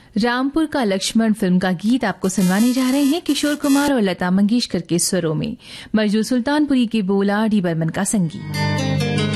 रामपुर का लक्ष्मण फिल्म का गीत आपको सुनवाने जा रहे हैं किशोर कुमार और लता मंगेशकर के स्वरों में। मजरू सुल्तानपुरी के बोला, डी बर्मन का संगीत।